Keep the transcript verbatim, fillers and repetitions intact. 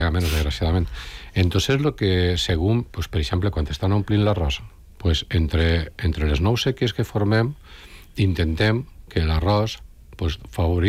menys, desgraciadament. Entonces, lo que, según, pues, per exemple, quan estan omplint l'arròs, pues, entre, entre les nou sèquies que formem, intentem que l'arròs pues, favorit